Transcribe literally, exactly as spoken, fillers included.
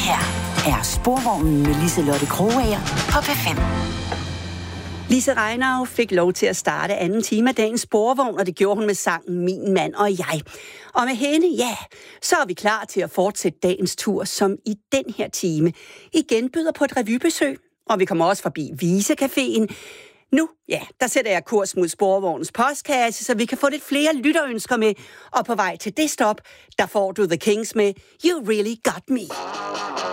her er Sporvognen med Liselotte Krogager på P fem. Lise Reinau fik lov til at starte anden time af dagens Sporvogn, og det gjorde hun med sangen Min Mand og Jeg. Og med hende, ja, så er vi klar til at fortsætte dagens tur, som i den her time igen byder på et revybesøg. Og vi kommer også forbi Vise-caféen. Nu, ja, der sætter jeg kurs mod Sporvognens postkasse, så vi kan få lidt flere lytterønsker med. Og på vej til det stop, der får du The Kings med You Really Got Me.